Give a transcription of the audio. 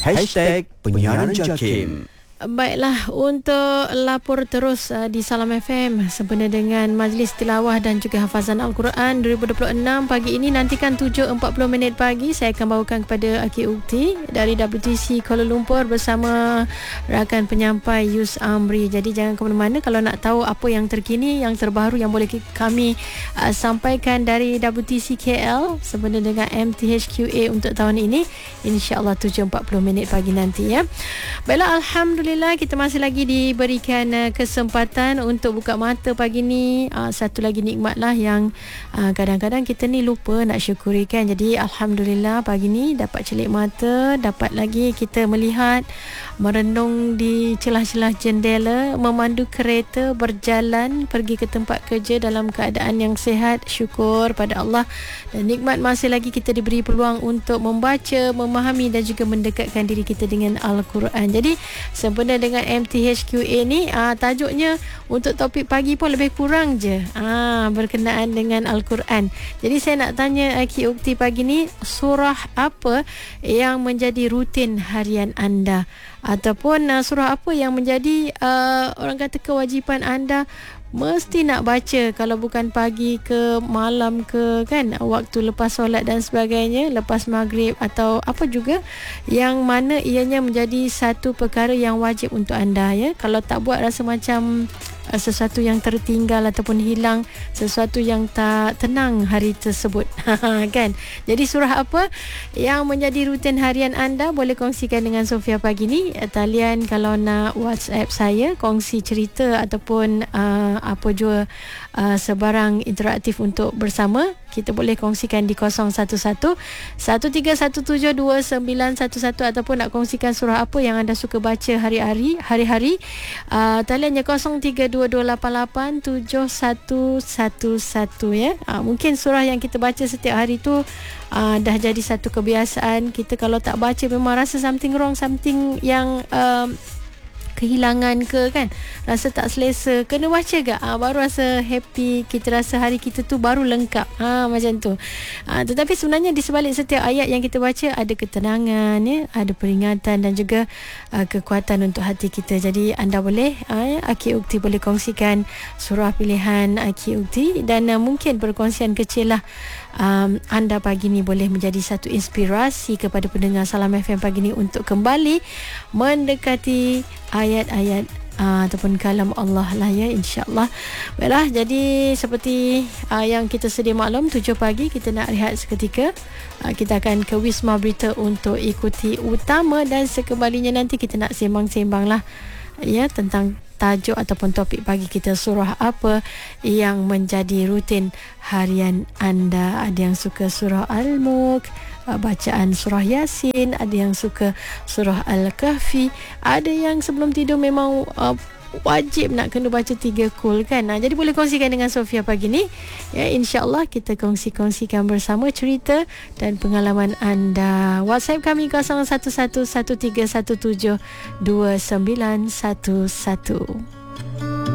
Penyiaran Jakim. Baiklah, untuk lapor terus di Salam FM sempena dengan Majlis Tilawah dan juga Hafazan Al-Quran 2026 pagi ini, nantikan 7.40 pagi saya akan bawakan kepada Akhi Ukti dari WTC Kuala Lumpur bersama rakan penyampai Yus Amri. Jadi jangan ke mana-mana kalau nak tahu apa yang terkini, yang terbaru yang boleh kami sampaikan dari WTC KL sempena dengan MTHQA untuk tahun ini, insya-Allah 7.40 pagi nanti ya. Baiklah, alhamdulillah kita masih lagi diberikan kesempatan untuk buka mata pagi ni. Satu lagi nikmat lah yang kadang-kadang kita ni lupa nak syukuri kan. Jadi alhamdulillah pagi ni dapat celik mata, dapat lagi kita melihat, merenung di celah-celah jendela, memandu kereta, berjalan pergi ke tempat kerja dalam keadaan yang sihat. Syukur pada Allah. Dan nikmat masih lagi kita diberi peluang untuk membaca, memahami dan juga mendekatkan diri kita dengan Al-Quran. Jadi sempena dengan MTHQA ni, tajuknya untuk topik pagi pun lebih kurang je berkenaan dengan Al-Quran. Jadi saya nak tanya Akhi Ukti pagi ni, surah apa yang menjadi rutin harian anda, ataupun surah apa yang menjadi orang kata kewajipan anda mesti nak baca, kalau bukan pagi ke malam ke kan, waktu lepas solat dan sebagainya, lepas maghrib atau apa juga, yang mana ianya menjadi satu perkara yang wajib untuk anda ya. Kalau tak buat rasa macam sesuatu yang tertinggal ataupun hilang, sesuatu yang tak tenang hari tersebut kan. Jadi surah apa yang menjadi rutin harian anda, boleh kongsikan dengan Sofia pagi ni. Talian kalau nak WhatsApp saya, kongsi cerita ataupun apa jua sebarang interaktif untuk bersama, kita boleh kongsikan di 0111-13172911 ataupun nak kongsikan surah apa yang anda suka baca hari-hari. Taliannya 0322887111 ya. Mungkin surah yang kita baca setiap hari tu dah jadi satu kebiasaan. Kita kalau tak baca memang rasa something wrong, something yang kehilangan ke kan, rasa tak selesa, kena baca gak baru rasa happy, kita rasa hari kita tu baru lengkap macam tu. Tetapi sebenarnya di sebalik setiap ayat yang kita baca ada ketenangan ya, ada peringatan dan juga kekuatan untuk hati kita. Jadi anda boleh Akhi Ukti boleh kongsikan surah pilihan Akhi Ukti, dan mungkin perkongsian kecil lah anda pagi ni boleh menjadi satu inspirasi kepada pendengar Salam FM pagi ni untuk kembali mendekati ayat-ayat ataupun kalam Allah lah ya, insya-Allah. Baiklah, jadi seperti yang kita sedia maklum, 7 pagi kita nak rehat seketika. Kita akan ke Wisma Berita untuk ikuti utama, dan sekembalinya nanti kita nak sembang-sembang lah ya tentang tajuk ataupun topik pagi kita, surah apa yang menjadi rutin harian anda. Ada yang suka surah Al-Mulk, bacaan surah Yasin, ada yang suka surah Al-Kahfi, ada yang sebelum tidur memang wajib nak kena baca 3 kul kan. Jadi boleh kongsikan dengan Sofia pagi ni ya, insya-Allah kita kongsikan bersama cerita dan pengalaman anda. WhatsApp kami 011131729111.